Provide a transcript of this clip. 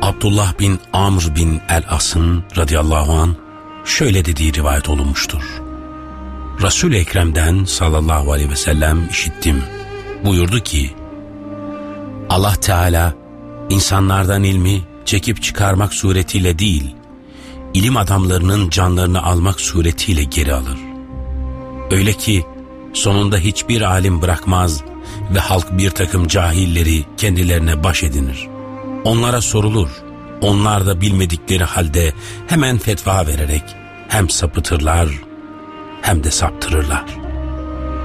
Abdullah bin Amr bin el-As'ın radıyallahu an şöyle dediği rivayet olunmuştur. Resul-i Ekrem'den sallallahu aleyhi ve sellem işittim. Buyurdu ki, Allah Teala insanlardan ilmi çekip çıkarmak suretiyle değil, ilim adamlarının canlarını almak suretiyle geri alır. Öyle ki sonunda hiçbir alim bırakmaz ve halk bir takım cahilleri kendilerine baş edinir. Onlara sorulur, onlar da bilmedikleri halde hemen fetva vererek hem sapıtırlar hem de saptırırlar.